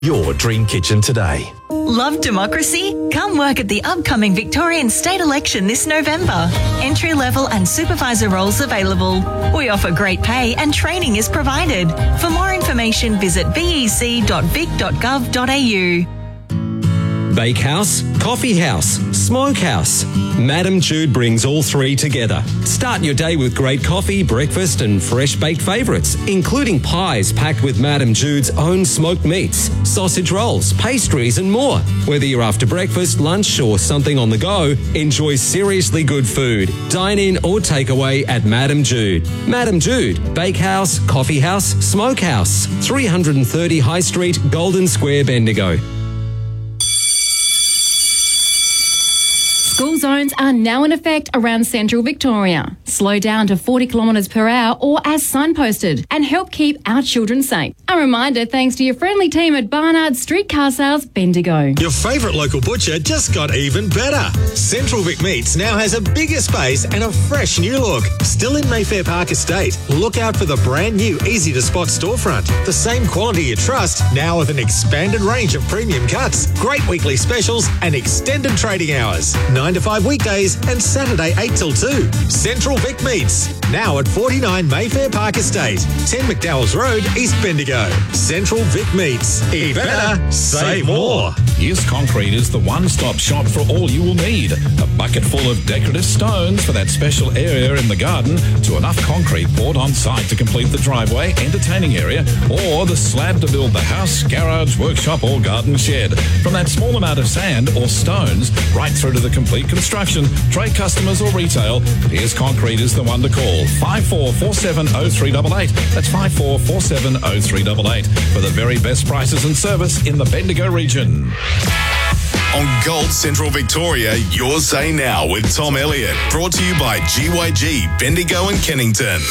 Your dream kitchen today. Love democracy? Come work at the upcoming Victorian state election this November. Entry-level and supervisor roles available. We offer great pay and training is provided. For more information, visit bec.vic.gov.au. Bakehouse, coffee house, smokehouse. Madam Jude brings all three together. Start your day with great coffee, breakfast and fresh baked favourites, including pies packed with Madam Jude's own smoked meats, sausage rolls, pastries and more. Whether you're after breakfast, lunch or something on the go, enjoy seriously good food. Dine in or take away at Madam Jude. Madam Jude, Bakehouse, Coffee House, Smokehouse, 330 High Street, Golden Square, Bendigo. School zones are now in effect around central Victoria. Slow down to 40 kilometres per hour or as signposted and help keep our children safe. A reminder thanks to your friendly team at Barnard Streetcar Sales, Bendigo. Your favourite local butcher just got even better. Central Vic Meats now has a bigger space and a fresh new look. Still in Mayfair Park Estate. Look out for the brand new easy-to-spot storefront. The same quality you trust, now with an expanded range of premium cuts, great weekly specials and extended trading hours. 9 to 5 weekdays and Saturday 8 till 2. Central Vic Meats, now at 49 Mayfair Park Estate, 10 McDowell's Road, East Bendigo. Central Vic Meats. Eat better, save more. Yes Concrete is the one-stop shop for all you will need. A bucket full of decorative stones for that special area in the garden, to enough concrete poured on site to complete the driveway, entertaining area, or the slab to build the house, garage, workshop or garden shed. From that small amount of sand or stones right through to the complete construction, trade customers or retail, Pierce Concrete is the one to call. 54470388. That's 54470388 for the very best prices and service in the Bendigo region. On Gold Central Victoria, your say now with Tom Elliott. Brought to you by GYG, Bendigo and Kennington.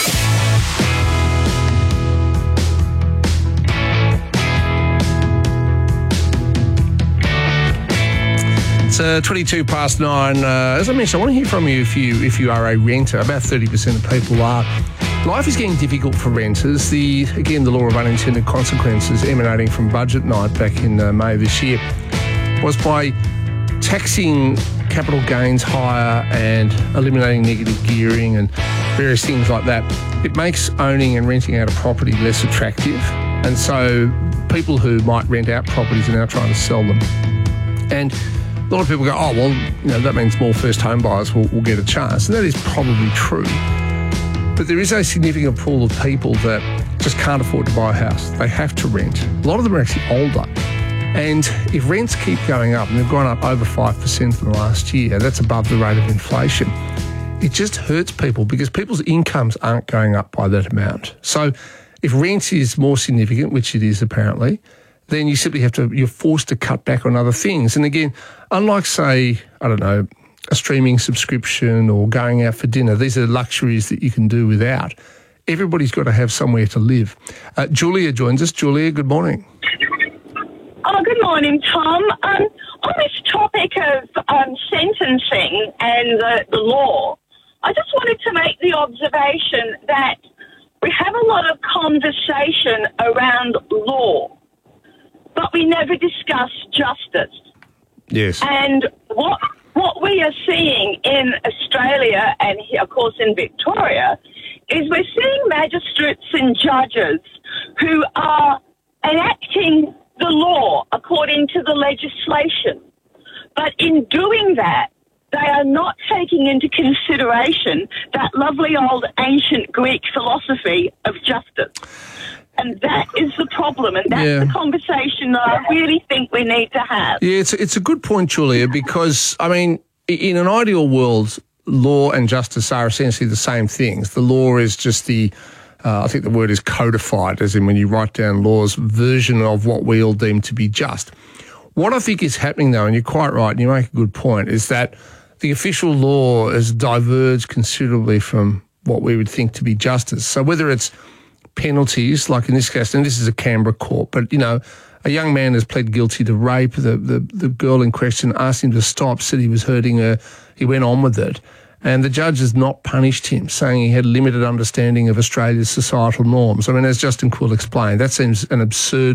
It's 22 past 9. As I mentioned, I want to hear from you if you are a renter. About 30% of people are. Life is getting difficult for renters. The law of unintended consequences emanating from budget night back in May this year was by taxing capital gains higher and eliminating negative gearing and various things like that. It makes owning and renting out a property less attractive, and so people who might rent out properties are now trying to sell them. And a lot of people go, oh, well, that means more first home buyers will get a chance. And that is probably true. But there is a significant pool of people that just can't afford to buy a house. They have to rent. A lot of them are actually older. And if rents keep going up, and they've gone up over 5% in the last year, that's above the rate of inflation, it just hurts people because people's incomes aren't going up by that amount. So if rent is more significant, which it is apparently, then you simply you're forced to cut back on other things. And again, unlike, say, I don't know, a streaming subscription or going out for dinner, these are luxuries that you can do without. Everybody's got to have somewhere to live. Julia joins us. Julia, good morning. Oh, good morning, Tom. On this topic of sentencing and the law, I just wanted to make the observation that we have a lot of conversation around law, but we never discuss justice. Yes. And what we are seeing in Australia and, of course, in Victoria is we're seeing magistrates and judges who are enacting the law according to the legislation. But in doing that, they are not taking into consideration that lovely old ancient Greek philosophy of justice. And that is the problem, and that's the conversation that I really think we need to have. Yeah, it's a good point, Julia, because, I mean, in an ideal world, law and justice are essentially the same things. The law is just I think the word is codified, as in when you write down laws, version of what we all deem to be just. What I think is happening, though, and you're quite right, and you make a good point, is that the official law has diverged considerably from what we would think to be justice. So whether it's penalties, like in this case, and this is a Canberra court, but, a young man has pled guilty to rape. The girl in question asked him to stop, said he was hurting her. He went on with it. And the judge has not punished him, saying he had limited understanding of Australia's societal norms. I mean, as Justin Quill explained, that seems an absurd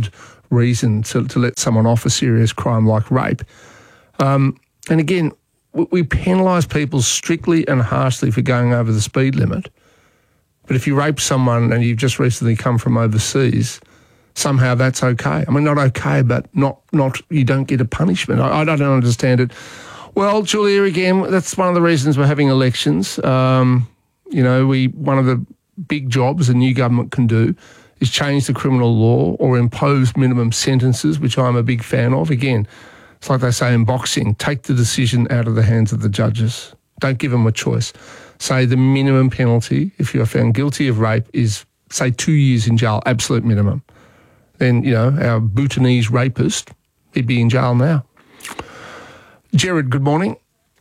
reason to let someone off a serious crime like rape. And again, we penalise people strictly and harshly for going over the speed limit. But if you rape someone and you've just recently come from overseas, somehow that's okay. I mean, not okay, but not you don't get a punishment. I don't understand it. Well, Julia, again, that's one of the reasons we're having elections. One of the big jobs a new government can do is change the criminal law or impose minimum sentences, which I'm a big fan of. Again, it's like they say in boxing, take the decision out of the hands of the judges. Don't give them a choice. Say the minimum penalty, if you are found guilty of rape, is, say, 2 years in jail, absolute minimum. Then, our Bhutanese rapist, he'd be in jail now. Jared, good morning.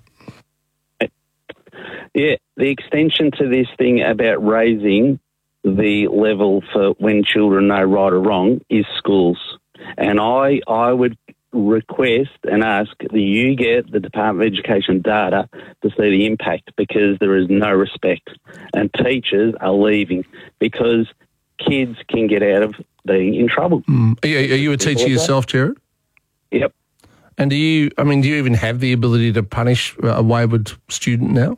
Yeah, the extension to this thing about raising the level for when children know right or wrong is schools. And I would request and ask that you get the Department of Education data to see the impact, because there is no respect and teachers are leaving because kids can get out of being in trouble. Are you a teacher yourself, Jared? Yep. And do you even have the ability to punish a wayward student now?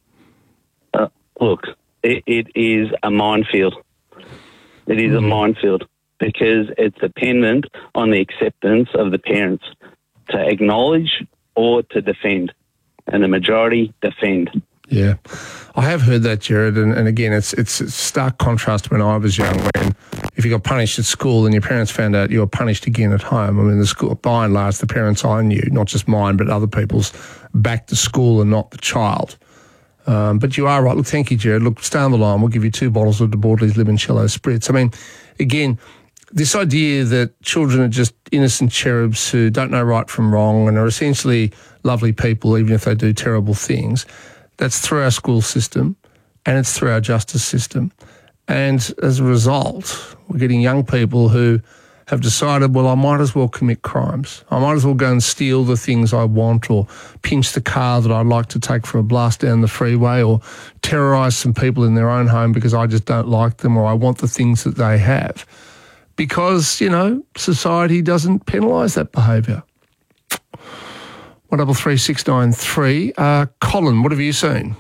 Look, it is a minefield. It is a minefield because it's dependent on the acceptance of the parents to acknowledge or to defend, and the majority defend. Yeah, I have heard that, Jared, and again, it's a stark contrast when I was young, when if you got punished at school and your parents found out you were punished again at home. I mean, the school, by and large, the parents I knew, not just mine, but other people's, back to school and not the child. But you are right. Look, thank you, Jared. Look, stay on the line. We'll give you 2 bottles of De Bordelais Limoncello Spritz. I mean, again, this idea that children are just innocent cherubs who don't know right from wrong and are essentially lovely people, even if they do terrible things, that's through our school system and it's through our justice system. And as a result, we're getting young people who have decided, well, I might as well commit crimes. I might as well go and steal the things I want, or pinch the car that I'd like to take for a blast down the freeway, or terrorise some people in their own home because I just don't like them, or I want the things that they have. Because, society doesn't penalise that behaviour. 133693. Colin, what have you seen?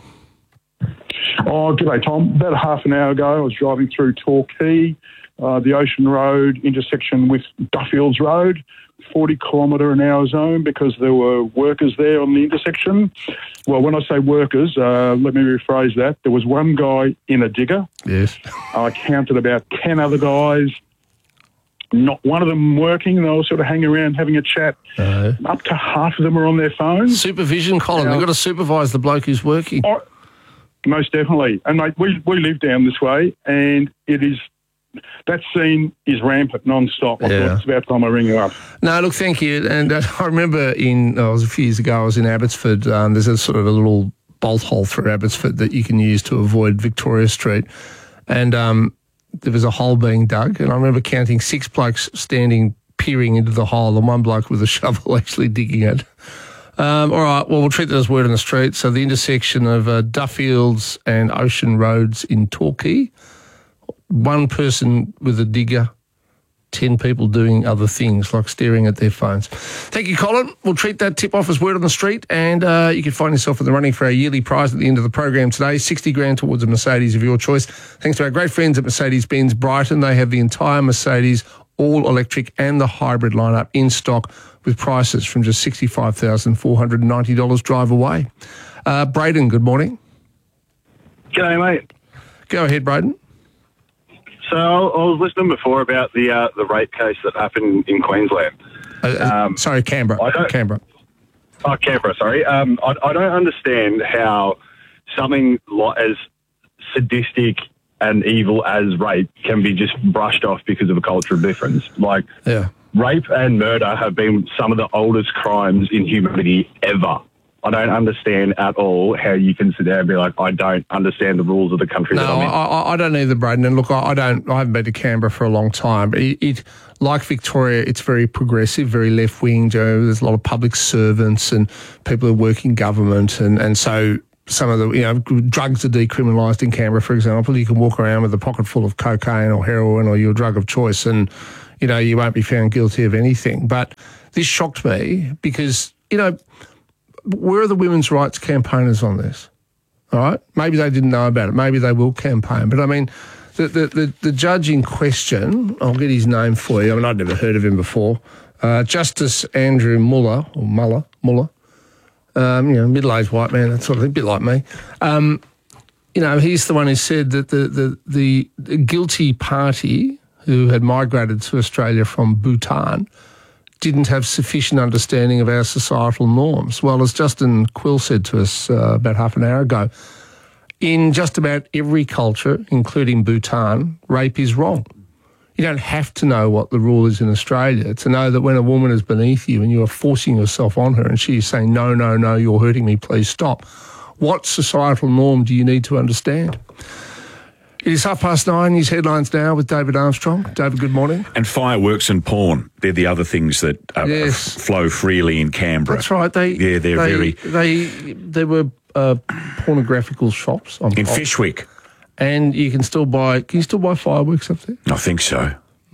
Oh, g'day, Tom. About half an hour ago, I was driving through Torquay, the Ocean Road intersection with Duffields Road, 40-kilometre-an-hour zone, because there were workers there on the intersection. Well, when I say workers, let me rephrase that. There was one guy in a digger. Yes. I counted about 10 other guys. Not one of them working. They were sort of hanging around having a chat. Up to half of them are on their phones. Supervision, Colin. We've got to supervise the bloke who's working. Oh, most definitely. And, mate, we live down this way, and that scene is rampant non-stop. I thought it's about time I ring you up. No, look, thank you. And I remember it was a few years ago, I was in Abbotsford. There's a sort of a little bolt hole through Abbotsford that you can use to avoid Victoria Street. And there was a hole being dug, and I remember counting 6 blokes standing, peering into the hole, and one bloke with a shovel actually digging it. All right, well, we'll treat that as word on the street. So the intersection of Duffields and Ocean Roads in Torquay, 1 person with a digger, 10 people doing other things like staring at their phones. Thank you, Colin. We'll treat that tip off as word on the street, and you can find yourself in the running for our yearly prize at the end of the program today, $60,000 towards a Mercedes of your choice. Thanks to our great friends at Mercedes-Benz Brighton. They have the entire Mercedes all-electric and the hybrid lineup in stock with prices from just $65,490 drive away. Braden, good morning. G'day, mate. Go ahead, Braden. So I was listening before about the rape case that happened in Queensland. Sorry, Canberra. Canberra. Oh, Canberra, sorry. I don't understand how something as sadistic and evil as rape can be just brushed off because of a cultural difference. Like, rape and murder have been some of the oldest crimes in humanity ever. I don't understand at all how you can sit there and be like, I don't understand the rules of the country that I'm in. I don't either, Braden. And look, I haven't been to Canberra for a long time. But it like Victoria, it's very progressive, very left-wing. There's a lot of public servants and people who work in government. And so some of the, drugs are decriminalised in Canberra, for example. You can walk around with a pocket full of cocaine or heroin or your drug of choice and, you won't be found guilty of anything. But this shocked me because, where are the women's rights campaigners on this? All right? Maybe they didn't know about it. Maybe they will campaign. But, I mean, the judge in question, I'll get his name for you. I mean, I'd never heard of him before. Justice Andrew Muller, middle-aged white man, that sort of thing, a bit like me. He's the one who said that the guilty party who had migrated to Australia from Bhutan didn't have sufficient understanding of our societal norms. Well, as Justin Quill said to us about half an hour ago, in just about every culture, including Bhutan, rape is wrong. You don't have to know what the rule is in Australia to know that when a woman is beneath you and you are forcing yourself on her and she's saying, no, you're hurting me, please stop. What societal norm do you need to understand? It is 9:30. News headlines now with David Armstrong. David, good morning. And fireworks and porn, they're the other things that flow freely in Canberra. That's right. There were pornographical shops in Fyshwick. And you can still buy fireworks up there? I think so.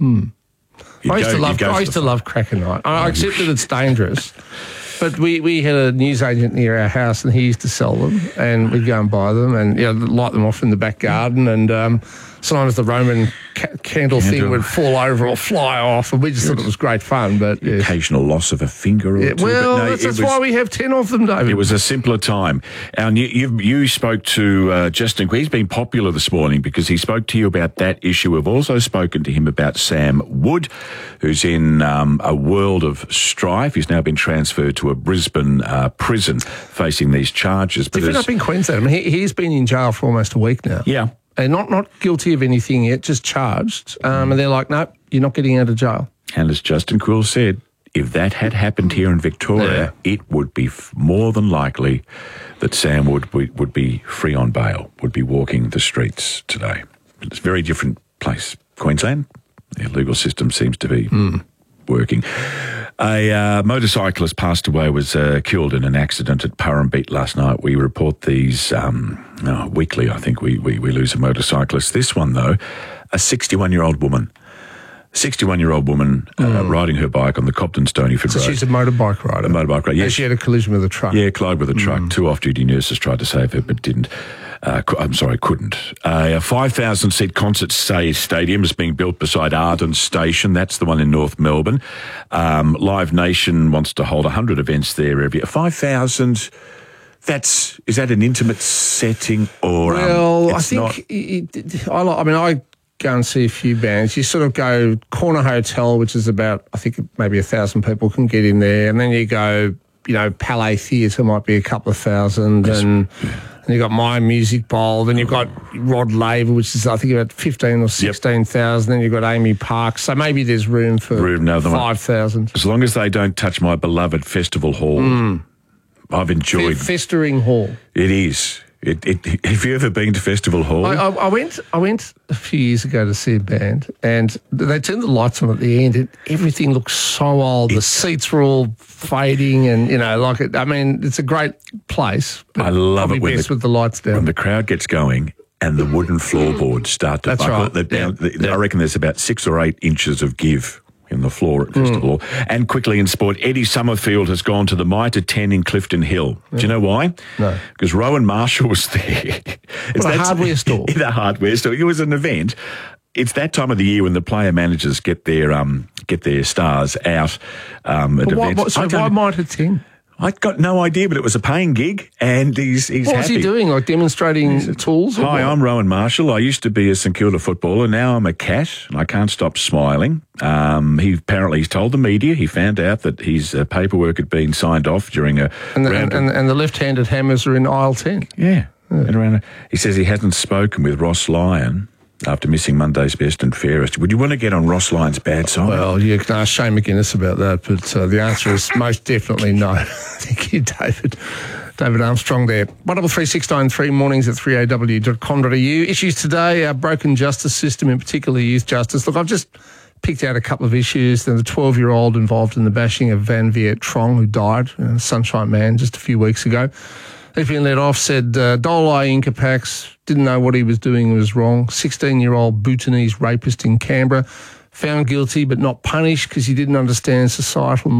I used to love cracker night. I accept that it's dangerous. But we had a newsagent near our house and he used to sell them and we'd go and buy them and light them off in the back garden and sometimes the Roman candle thing would fall over or fly off and we just thought it was great fun. But the occasional loss of a finger or two. Well, that's why we have 10 of them, David. It was a simpler time. And you spoke to Justin. He's been popular this morning because he spoke to you about that issue. We've also spoken to him about Sam Wood, who's in a world of strife. He's now been transferred to a Brisbane prison facing these charges. Different up in Queensland. I mean, he's been in jail for almost a week now. Yeah. And not guilty of anything yet, just charged. And they're like, nope, you're not getting out of jail. And as Justin Quill said, if that had happened here in Victoria, it would be more than likely that Sam would be free on bail, would be walking the streets today. It's a very different place. Queensland, their legal system seems to be working. A motorcyclist passed away, was killed in an accident at Purrumbete last night. We report these weekly, I think we lose a motorcyclist. This one, though, a 61-year-old woman. 61-year-old woman riding her bike on the Cobden-Stonyford Road. So she's a motorbike rider? A motorbike rider, yes. And she had a collision with a truck? Yeah, collided with a truck. Two off-duty nurses tried to save her but didn't. Couldn't. A 5,000-seat concert stadium is being built beside Arden Station. That's the one in North Melbourne. Live Nation wants to hold 100 events there every year. 5,000... Is that an intimate setting or? Well, I think I go and see a few bands. You sort of go Corner Hotel, which is about, I think maybe 1,000 people can get in there, and then you go, Palais Theatre might be a couple of thousand, and you've got My Music Bowl. Then you've got Rod Laver, which is I think about 15 or 16,000. Then you've got Amy Park. So maybe there's room for 5,000. As long as they don't touch my beloved Festival Hall. I've enjoyed Festering Hall. It is. Have you ever been to Festival Hall? I went a few years ago to see a band, and they turned the lights on at the end, and everything looked so old. The seats were all fading, and it's a great place. I love it with the lights down. When the crowd gets going and the wooden floorboards start to buckle. Right. I reckon there's about 6 or 8 inches of give in the floor at Festival Hall. And quickly in sport, Eddie Summerfield has gone to the Mitre 10 in Clifton Hill. Do you know why? No. Because Rowan Marshall was there. It's a hardware store. In a hardware store. It was an event. It's that time of the year when the player managers get their stars out at events. Why Mitre 10? I got no idea, but it was a paying gig, and he's happy. What was he doing, like demonstrating tools? Hi, I'm Rowan Marshall. I used to be a St Kilda footballer. Now I'm a cat, and I can't stop smiling. He's told the media he found out that his paperwork had been signed off during a round. And the left-handed hammers are in aisle 10. Yeah. He says he hasn't spoken with Ross Lyon after missing Monday's best and fairest. Would you want to get on Ross Lyon's bad side? Well, you can ask Shane McGuinness about that, but the answer is most definitely no. Thank you, David. David Armstrong there. 133693 mornings at 3aw.com.au. Issues today, our broken justice system, in particular youth justice. Look, I've just picked out a couple of issues. Then the 12-year-old involved in the bashing of Van Viet Trong, who died, Sunshine Man, just a few weeks ago. He's been let off, said Dolai Incapax didn't know what he was doing was wrong. 16-year-old Bhutanese rapist in Canberra found guilty but not punished because he didn't understand societal